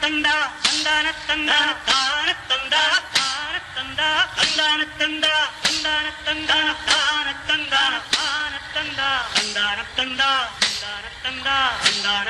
தந்தா தந்தான தந்தா தான தந்தா தான தந்தா தந்தான தந்தா தந்தான தந்தா தான தந்தா தான தந்தா தந்தான தந்தா தந்தான தந்தா தந்தான